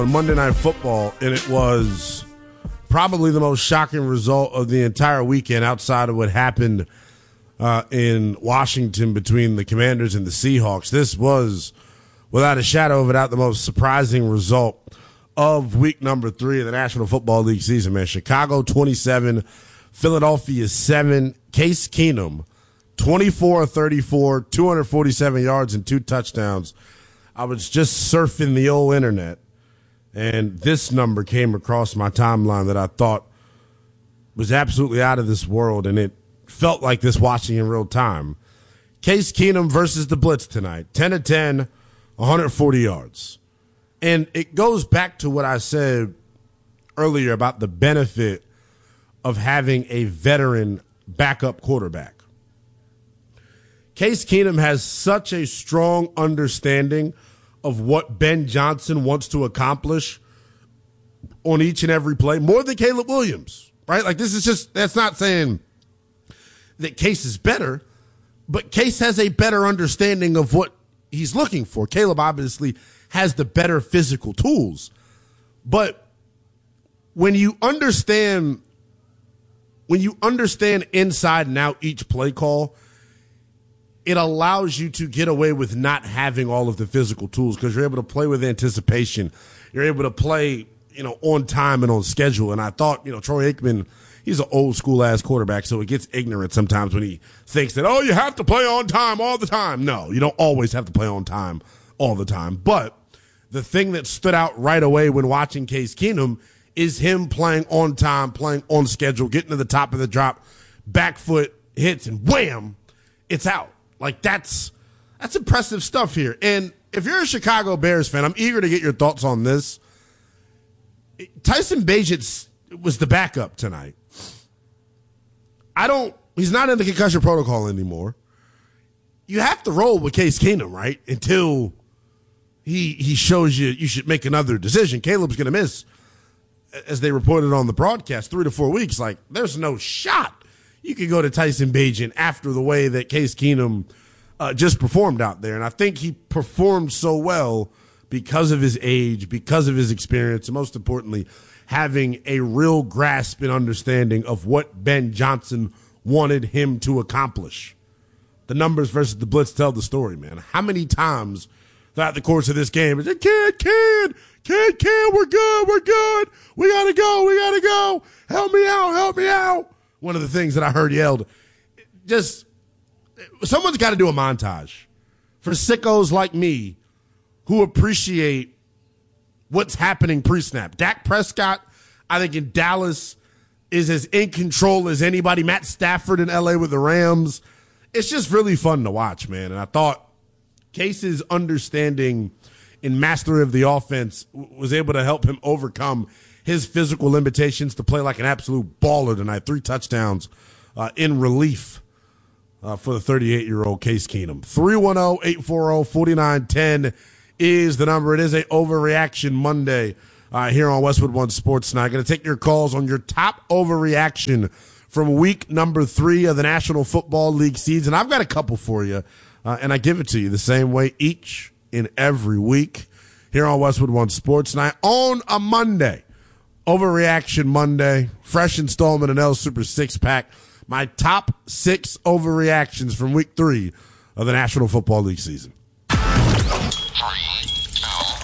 on Monday Night Football, and it was probably the most shocking result of the entire weekend outside of what happened in Washington between the Commanders and the Seahawks. This was, without a shadow of a doubt, the most surprising result of week number 3 of the National Football League season, man. Chicago 27, Philadelphia 7. Case Keenum, 24-34, 247 yards and 2 touchdowns. I was just surfing the old internet, and this number came across my timeline that I thought was absolutely out of this world, and it felt like this watching in real time. Case Keenum versus the Blitz tonight, 10-10, 140 yards. And it goes back to what I said earlier about the benefit of having a veteran backup quarterback. Case Keenum has such a strong understanding of what Ben Johnson wants to accomplish on each and every play, more than Caleb Williams, right? Like, this is just, that's not saying that Case is better, but Case has a better understanding of what he's looking for. Caleb obviously has the better physical tools, but when you understand inside and out each play call, it allows you to get away with not having all of the physical tools because you're able to play with anticipation. You're able to play, on time and on schedule. And I thought, Troy Aikman, he's an old school ass quarterback, so it gets ignorant sometimes when he thinks that, you have to play on time all the time. No, you don't always have to play on time all the time. But the thing that stood out right away when watching Case Keenum is him playing on time, playing on schedule, getting to the top of the drop, back foot hits, and wham, it's out. Like, that's impressive stuff here. And if you're a Chicago Bears fan, I'm eager to get your thoughts on this. Tyson Bagent was the backup tonight. He's not in the concussion protocol anymore. You have to roll with Case Keenum, right? Until he shows you should make another decision. Caleb's going to miss, as they reported on the broadcast, 3 to 4 weeks. Like, there's no shot you could go to Tyson Bagent after the way that Case Keenum just performed out there. And I think he performed so well because of his age, because of his experience, and most importantly, having a real grasp and understanding of what Ben Johnson wanted him to accomplish. The numbers versus the Blitz tell the story, man. How many times throughout the course of this game is it, kid, we're good. We gotta go. Help me out. One of the things that I heard yelled, just someone's got to do a montage for sickos like me who appreciate what's happening pre-snap. Dak Prescott, I think in Dallas, is as in control as anybody. Matt Stafford in LA with the Rams. It's just really fun to watch, man. And I thought Case's understanding and mastery of the offense was able to help him overcome his physical limitations to play like an absolute baller tonight. 3 touchdowns in relief for the 38-year-old Case Keenum. 310-840-4910 is the number. It is a Overreaction Monday here on Westwood One Sports Night. Going to take your calls on your top overreaction from week number 3 of the National Football League season. I've got a couple for you, and I give it to you the same way each and every week here on Westwood One Sports Night on a Monday. Overreaction Monday, fresh installment of L Super 6-pack. My top 6 overreactions from week 3 of the National Football League season. 3.